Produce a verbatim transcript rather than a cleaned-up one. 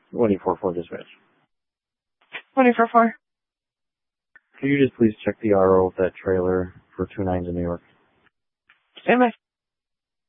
twenty-four four dispatch. twenty-four four. Could you just please check the R O of that trailer for two nines in New York? Am I?